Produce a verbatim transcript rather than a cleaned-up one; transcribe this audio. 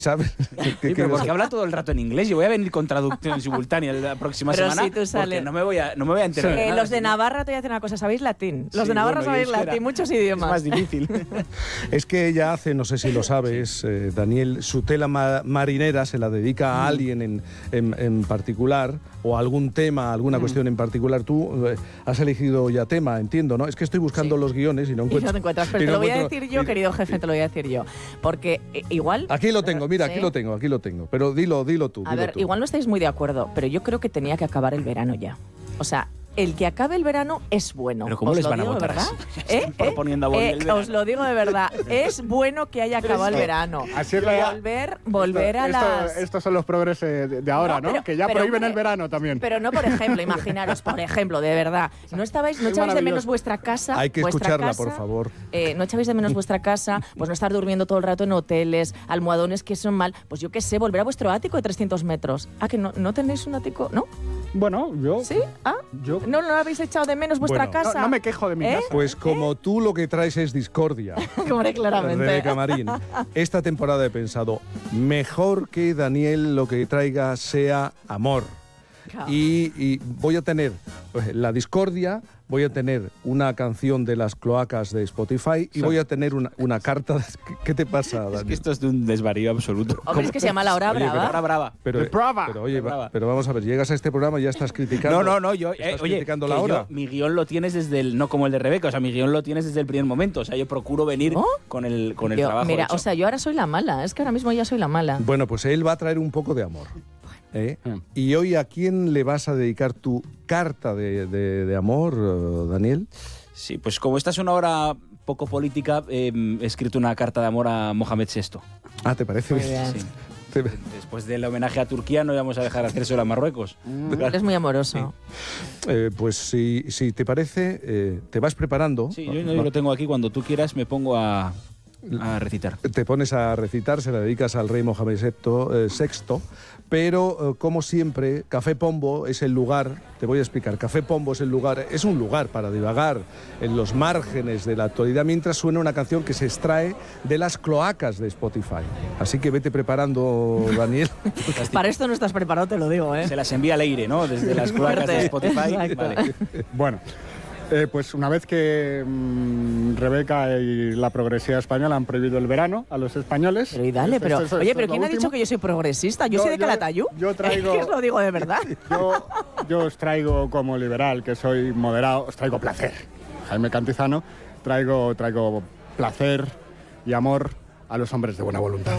¿Sabes? Sí, pero porque habla todo el rato en inglés. Yo voy a venir con traducción simultánea la próxima pero semana. Si tú sales... Porque no me voy a, no me voy a enterar. Sí. de Eh, nada, los de ¿sí? Navarra, te voy a decir una cosa, ¿sabéis latín? Los Sí, de Navarra bueno, sabéis latín, muchos idiomas. Es más difícil. Es que ella hace, no sé si lo sabes, eh, Daniel, su tela ma marinera se la dedica a alguien en, en, en particular, o a algún tema, alguna mm. cuestión en particular. Tú eh, has elegido ya tema, entiendo, ¿no? Es que estoy buscando sí. los guiones y no encuentro. Y no te encuentras, pero te no lo voy a encuentro, decir yo, y, querido jefe, te lo voy a decir yo. Porque eh, igual... Aquí lo tengo, mira, ¿sí? aquí lo tengo, aquí lo tengo. Pero dilo, dilo tú. A dilo ver, tú. igual no estáis muy de acuerdo, pero yo creo que tenía que acabar el verano ya. O sea, el que acabe el verano es bueno. Pero ¿cómo os les lo van a digo votar de verdad? así? ¿Eh? Están proponiendo abolir ¿Eh? el verano. Os lo digo de verdad. Es bueno que haya acabado el verano. Así es la... Volver, volver esto, a las... Esto, estos son los progres de, de ahora, no, ¿no? Pero, que ya pero, prohíben hombre, el verano también. Pero no, por ejemplo, imaginaros, por ejemplo, de verdad. ¿No estabais, no echabais de menos vuestra casa? Hay que vuestra escucharla, casa, por favor. Eh, ¿No echabais de menos vuestra casa? Pues no estar durmiendo todo el rato en hoteles, almohadones que son mal. Pues yo qué sé, volver a vuestro ático de trescientos metros. Ah, que no, no tenéis un ático, ¿no? Bueno, yo... ¿Sí? ¿Ah? Yo... ¿No, no habéis echado de menos vuestra bueno, casa? No, no me quejo de mi ¿Eh? casa. Pues como ¿Eh? tú lo que traes es discordia. Hombre, claramente. Rebeca Marín. Esta temporada he pensado, mejor que Daniel lo que traiga sea amor. Claro. Y, y voy a tener pues, la discordia, voy a tener una canción de las cloacas de Spotify y voy a tener una, una carta. De, ¿Qué te pasa, Daniel? Es que esto es de un desvarío absoluto. Hombre, es que se llama La Hora Oye, Brava. pero- Hora brava. Pero, De brava. pero, oye, De va- brava. pero vamos a ver, llegas a este programa y ya estás criticando. No, no, no, yo, eh, estás oye, criticando que la hora. yo- mi guión lo tienes desde el, no como el de Rebeca, o sea, mi guión lo tienes desde el primer momento, o sea, yo procuro venir ¿Oh? con el, con el Yo, trabajo mira, hecho. o sea, yo ahora soy la mala. Es que ahora mismo ya soy la mala. Bueno, pues él va a traer un poco de amor. ¿eh? Mm. Y hoy, ¿a quién le vas a dedicar tu carta de, de- de amor, eh, Daniel? Sí, pues como esta es una hora poco política, eh, he escrito una carta de amor a Mohamed sexto. Ah, ¿te parece Muy bien? bien. Sí. Te- Después del homenaje a Turquía no íbamos a dejar hacérselo a Marruecos. Eres muy amoroso. Eh, pues si, si te parece, eh, te vas preparando. Sí, yo, yo lo tengo aquí, cuando tú quieras me pongo a, a recitar. Te pones a recitar, se la dedicas al rey Mohamed sexto, eh, sexto, pero eh, como siempre, Café Pombo es el lugar, te voy a explicar, Café Pombo es el lugar, es un lugar para divagar en los márgenes de la actualidad mientras suena una canción que se extrae de las cloacas de Spotify. Así que vete preparando, Daniel. Para esto no estás preparado, te lo digo, ¿eh? Se las envía al aire, ¿no? Desde las cloacas de Spotify. Exacto. Vale. Bueno, eh, pues una vez que mmm, Rebeca y la progresía española han prohibido el verano a los españoles... Pero y dale, esto- pero... esto- oye, esto pero es lo ¿quién ha último. dicho que yo soy progresista? Yo, Yo- soy de yo- Calatayud. yo traigo- Es que os lo digo de verdad. Yo, yo os traigo como liberal, que soy moderado, os traigo placer. Jaime Cantizano, traigo, traigo placer y amor a los hombres de buena voluntad.